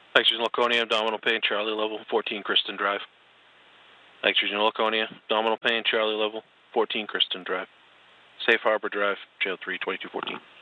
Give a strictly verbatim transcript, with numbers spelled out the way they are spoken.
Thanks, Regional Laconia, Abdominal pain, Charlie level, fourteen Kristen Drive. Thanks, Regional Laconia, Abdominal pain, Charlie level, fourteen Kristen Drive. Safe Harbor Drive, Jail three, twenty-two fourteen.